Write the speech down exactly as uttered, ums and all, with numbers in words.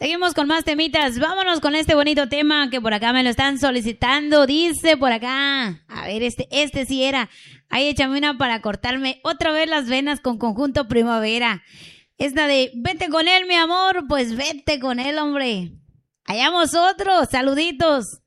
Seguimos con más temitas. Vámonos con este bonito tema que por acá me lo están solicitando. Dice por acá. A ver, este, este sí era. Ahí échame una para cortarme otra vez las venas con Conjunto Primavera. Esta de vete con él, mi amor. Pues vete con él, hombre. Allá vosotros. Saluditos.